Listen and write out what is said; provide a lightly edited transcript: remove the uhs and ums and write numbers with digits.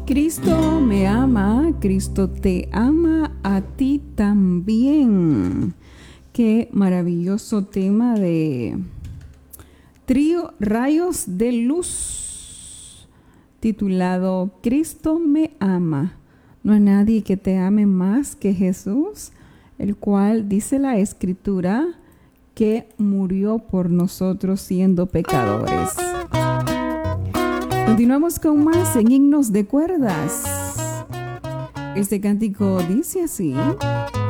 Cristo me ama, Cristo te ama a ti también. Qué maravilloso tema de trío Rayos de Luz, titulado Cristo me ama. No hay nadie que te ame más que Jesús, el cual dice la Escritura que murió por nosotros siendo pecadores. Continuamos con más en Himnos de Cuerdas. Este cántico dice así: